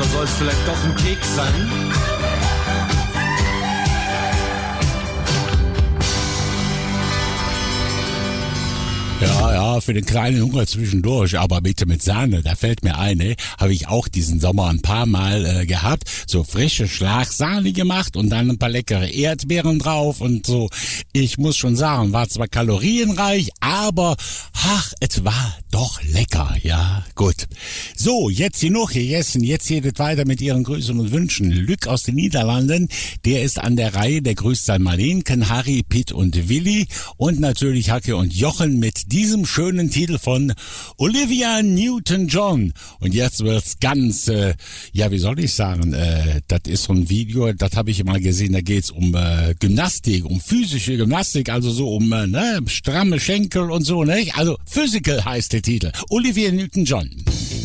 Oder soll es vielleicht doch ein Keks sein? Ja, für den kleinen Hunger zwischendurch, aber bitte mit Sahne, da fällt mir ein, habe ich auch diesen Sommer ein paar Mal gehabt, so frische Schlagsahne gemacht und dann ein paar leckere Erdbeeren drauf und so. Ich muss schon sagen, war zwar kalorienreich, aber es war doch lecker, ja, gut. So, jetzt genug gegessen, jetzt geht es weiter mit Ihren Grüßen und Wünschen. Luc aus den Niederlanden, der ist an der Reihe, der grüßt sein Marlenken, Harry, Pitt und Willi und natürlich Hacke und Jochen mit diesem schönen Titel von Olivia Newton-John. Und jetzt wird's ganz, wie soll ich sagen, das ist so ein Video, das habe ich mal gesehen, da geht's um Gymnastik, um physische Gymnastik, also so um stramme Schenkel und so, ne? Also Physical heißt der Titel. Olivia Newton-John.